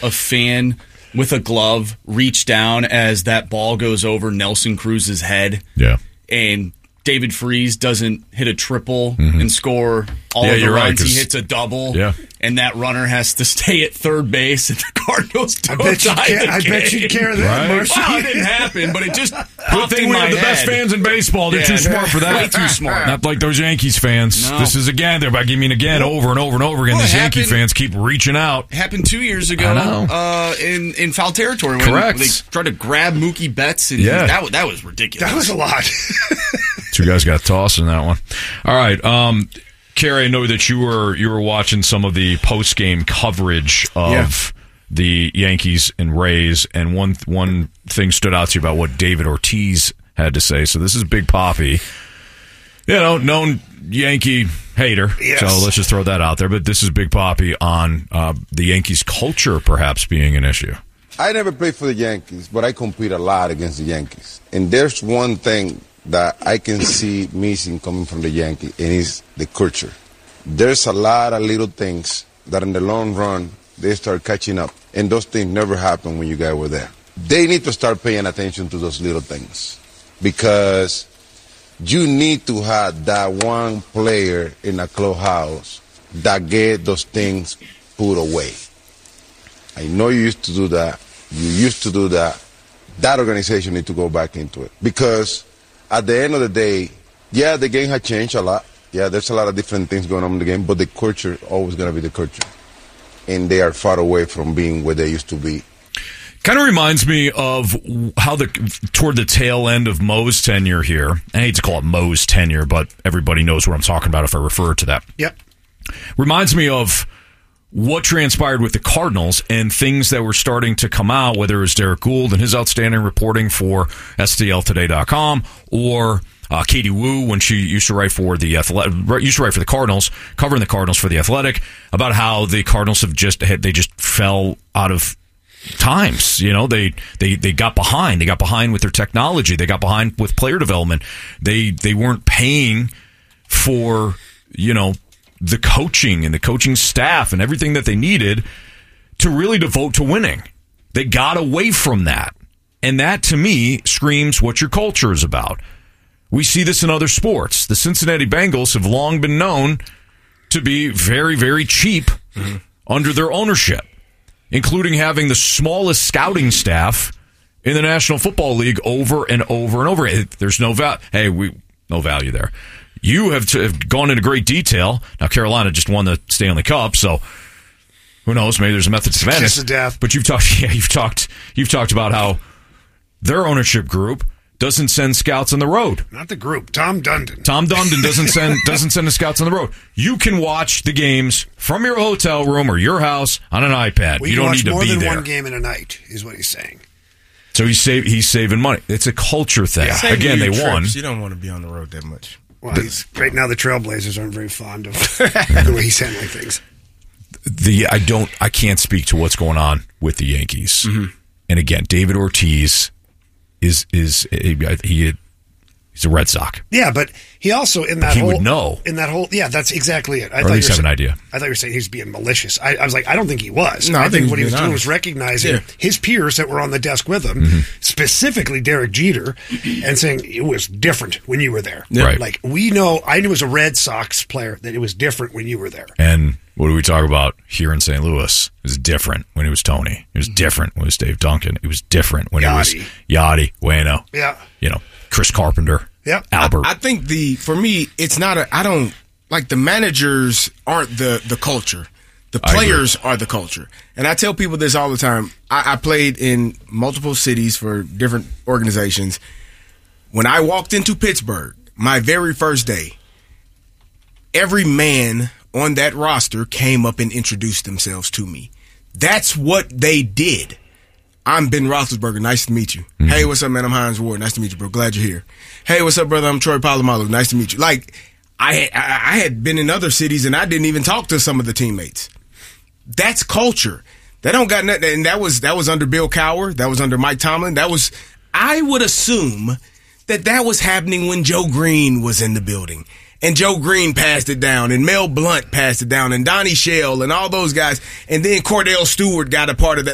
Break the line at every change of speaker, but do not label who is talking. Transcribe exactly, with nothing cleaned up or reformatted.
a fan with a glove reach down as that ball goes over Nelson Cruz's head.
Yeah.
And David Freese doesn't hit a triple mm-hmm. and score all
yeah,
of the
you're
runs.
Right,
he hits a double,
yeah.
and that runner has to stay at third base, and the Cardinals don't I bet tie
you
the
I
game.
bet you'd care that,
right?
Marcy.
Well, it didn't happen, but it just
Good thing we have the
head.
best fans in baseball. They're
yeah,
too smart for that.
Way too smart.
Not like those Yankees fans.
No.
This is again. They're I mean again well, over and over and over again.
Well,
These Yankee
happened,
fans keep reaching out.
It happened two years ago uh, in in foul territory. When
Correct.
They tried to grab Mookie Betts, and
yeah.
that that was ridiculous.
That was a lot.
Two guys got tossed in that one. All right, um, Kerry, I know that you were you were watching some of the post game coverage of
yeah.
the Yankees and Rays, and one one thing stood out to you about what David Ortiz had to say. So this is Big Papi, you know, known Yankee hater.
Yes.
So let's just throw that out there. But this is Big Papi on uh, the Yankees culture perhaps being an issue.
I never played for the Yankees, but I compete a lot against the Yankees. And there's one thing that I can see missing coming from the Yankees, and it's the culture. There's a lot of little things that in the long run, they start catching up. And those things never happen when you guys were there. They need to start paying attention to those little things, because you need to have that one player in a clubhouse that get those things put away. I know you used to do that. You used to do that. That organization needs to go back into it, because at the end of the day, yeah, the game has changed a lot. Yeah, there's a lot of different things going on in the game, but the culture always going to be the culture. And they are far away from being where they used to be.
Kind of reminds me of how the toward the tail end of Mo's tenure here. I hate to call it Mo's tenure, but everybody knows what I'm talking about if I refer to that.
Yep.
Reminds me of what transpired with the Cardinals and things that were starting to come out, whether it was Derek Gould and his outstanding reporting for S T L today dot com, or uh, Katie Wu when she used to write for the Athletic, used to write for the Cardinals, covering the Cardinals for the Athletic, about how the Cardinals have just had, they just fell out of times. You know, they they they got behind. They got behind with their technology. They got behind with player development. They they weren't paying for, you know, the coaching and the coaching staff and everything that they needed to really devote to winning. They got away from that. And that, to me, screams what your culture is about. We see this in other sports. The Cincinnati Bengals have long been known to be very, very cheap mm-hmm. under their ownership, including having the smallest scouting staff in the National Football League over and over and over. There's no value. Hey, we no value there. You have, to, have gone into great detail. Now, Carolina just won the Stanley Cup, so who knows? Maybe there's a method to madness.
Kiss of death.
But you've talked, yeah, you've talked, you've talked about how their ownership group doesn't send scouts on the road.
Not the group. Tom Dundon.
Tom Dundon doesn't send doesn't send the scouts on the road. You can watch the games from your hotel room or your house on an iPad.
We
you don't need to
more
be
than
there.
One game in a night is what he's saying.
So he's save, he's saving money. It's a culture thing.
Yeah.
Again, they
trips.
won.
You don't want to be on the road that much.
Well, he's, right now the Trailblazers aren't very fond of the way he's handling things.
The I don't I can't speak to what's going on with the Yankees. Mm-hmm. And again, David Ortiz is is he he's a Red Sox.
Yeah, but he also in that
he
whole
would know
in that whole yeah, that's exactly it. I
or
thought
at least
you were
have an
saying,
idea.
I thought you were saying he was being malicious. I, I was like, I don't think he was.
No,
I,
I
think
think
what he was
he's
doing
honest.
was recognizing
Yeah.
his peers that were on the desk with him, mm-hmm. specifically Derek Jeter, and saying it was different when you were there.
Yeah. Right.
Like we know, I knew as a Red Sox player that it was different when you were there.
And what do we talk about here in Saint Louis? It was different when it was Tony. It was different when it was Dave Duncan. It was different when
Yachty.
it was Yachty, Bueno.
Yeah.
You know, Chris Carpenter.
Yeah.
Albert.
I, I think the for me, it's not a. I don't like the managers aren't the the culture. The players are the culture. And I tell people this all the time. I, I played in multiple cities for different organizations. When I walked into Pittsburgh, my very first day, every man on that roster came up and introduced themselves to me. That's what they did. I'm Ben Roethlisberger. Nice to meet you. Mm-hmm. Hey, what's up, man? I'm Hines Ward. Nice to meet you, bro. Glad you're here. Hey, what's up, brother? I'm Troy Polamalu. Nice to meet you. Like, I, I I had been in other cities and I didn't even talk to some of the teammates. That's culture. That don't got nothing. And that was that was under Bill Cowher. That was under Mike Tomlin. That was. I would assume that that was happening when Joe Green was in the building. And Joe Green passed it down, and Mel Blount passed it down, and Donnie Shell, and all those guys. And then Cordell Stewart got a part of that.